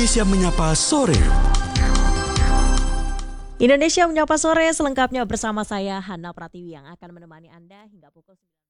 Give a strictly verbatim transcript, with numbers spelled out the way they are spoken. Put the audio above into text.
Indonesia Menyapa Sore. Indonesia Menyapa Sore selengkapnya bersama saya Hana Pratiwi yang akan menemani Anda hingga pukul sembilan.